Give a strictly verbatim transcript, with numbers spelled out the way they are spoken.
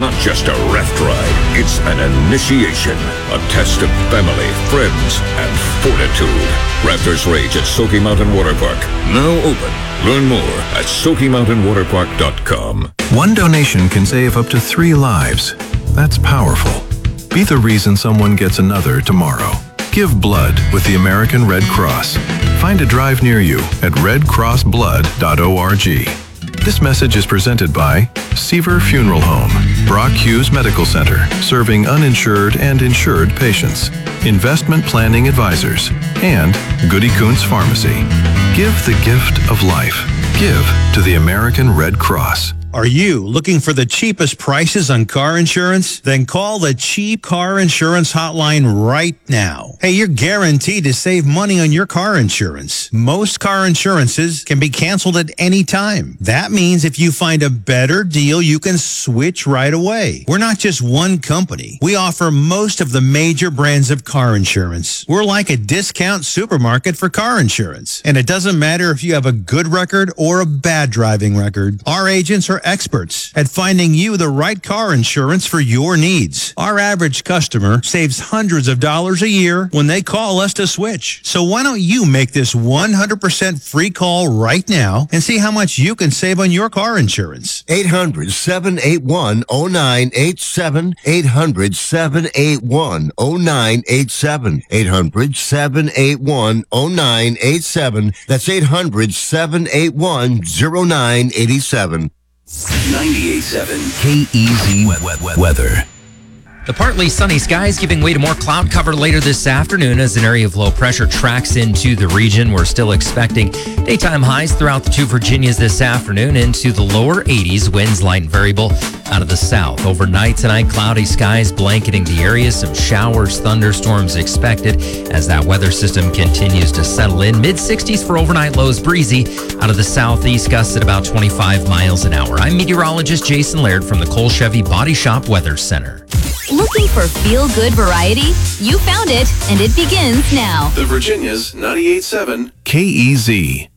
not just a raft ride. It's an initiation, a test of family, friends, and fortitude. Raptors Rage at Smoky Mountain Water Park. Now open. Learn more at Smoky Mountain Water Park dot com. One donation can save up to three lives. That's powerful. Be the reason someone gets another tomorrow. Give blood with the American Red Cross. Find a drive near you at red cross blood dot org. This message is presented by Seaver Funeral Home, Brock Hughes Medical Center, serving uninsured and insured patients, Investment Planning Advisors, and Goody Kuntz Pharmacy. Give the gift of life. Give to the American Red Cross. Are you looking for the cheapest prices on car insurance? Then call the Cheap Car Insurance Hotline right now. Hey, you're guaranteed to save money on your car insurance. Most car insurances can be canceled at any time. That means if you find a better deal, you can switch right away. We're not just one company. We offer most of the major brands of car insurance. We're like a discount supermarket for car insurance. And it doesn't matter if you have a good record or a bad driving record. Our agents are experts at finding you the right car insurance for your needs. Our average customer saves hundreds of dollars a year when they call us to switch. So why don't you make this one hundred percent free call right now and see how much you can save on your car insurance? eight hundred, seven eight one, oh nine eight seven. eight hundred, seven eight one, oh nine eight seven. eight hundred, seven eight one, oh nine eight seven. That's eight hundred, seven eight one, oh nine eight seven. ninety-eight point seven K E Z weather. The partly sunny skies giving way to more cloud cover later this afternoon as an area of low pressure tracks into the region. We're still expecting daytime highs throughout the two Virginias this afternoon into the lower eighties. Winds light and variable out of the south. Overnight tonight, cloudy skies blanketing the area. Some showers, thunderstorms expected as that weather system continues to settle in. mid sixties for overnight lows, breezy out of the southeast, gusts at about twenty-five miles an hour. I'm meteorologist Jason Laird from the Cole Chevy Body Shop Weather Center. Looking for feel-good variety? You found it, and it begins now. The Virginia's ninety-eight point seven K E Z.